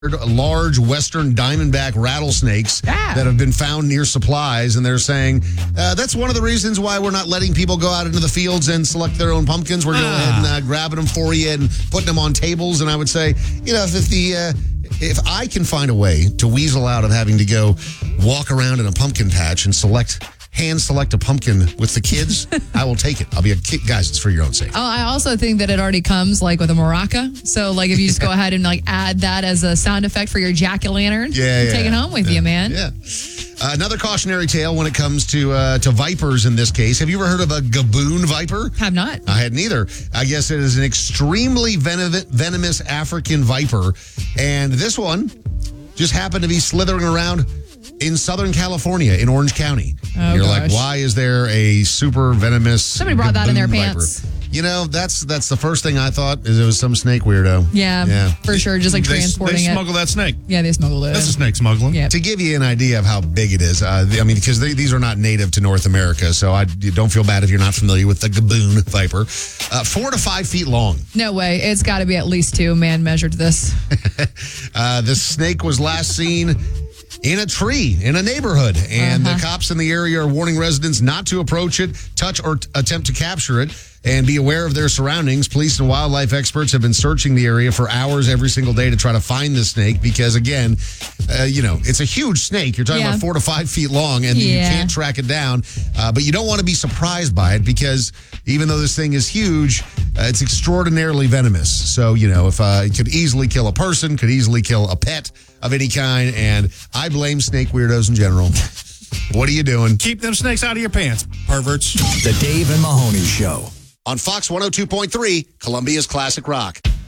large western diamondback rattlesnakes that have been found near supplies, and they're saying that's one of the reasons why we're not letting people go out into the fields and select their own pumpkins. We're going ahead and grabbing them for you and putting them on tables. And I would say, if I can find a way to weasel out of having to go walk around in a pumpkin patch and hand select a pumpkin with the kids, I will take it. I'll be a kid. Guys, it's for your own sake. Oh, I also think that it already comes with a maraca. So if you just go ahead and add that as a sound effect for your jack-o'-lantern, take it home with you, man. Yeah. Another cautionary tale when it comes to vipers in this case. Have you ever heard of a gaboon viper? Have not. I hadn't either. I guess it is an extremely venomous African viper. And this one just happened to be slithering around in Southern California, in Orange County. Oh, You're like, why is there a super venomous Somebody brought that in their viper? pants. That's the first thing I thought, is it was some snake weirdo. Yeah. For sure. Just transporting they it. smuggle that snake. Yeah, they smuggled it. That's a snake smuggling. Yeah. To give you an idea of how big it is, because these are not native to North America, so you don't feel bad if you're not familiar with the gaboon viper. 4 to 5 feet long. No way. It's got to be at least 2. Man measured this. The snake was last seen in a tree in a neighborhood, and the cops in the area are warning residents not to approach it, touch, or attempt to capture it, and be aware of their surroundings. Police and wildlife experts have been searching the area for hours every single day to try to find the snake because, again, it's a huge snake. You're talking about 4 to 5 feet long, and you can't track it down. But you don't want to be surprised by it because even though this thing is huge, it's extraordinarily venomous. So, if it could easily kill a person, could easily kill a pet of any kind, and I blame snake weirdos in general. What are you doing? Keep them snakes out of your pants, perverts. The Dave and Mahoney Show. On Fox 102.3, Columbia's Classic Rock.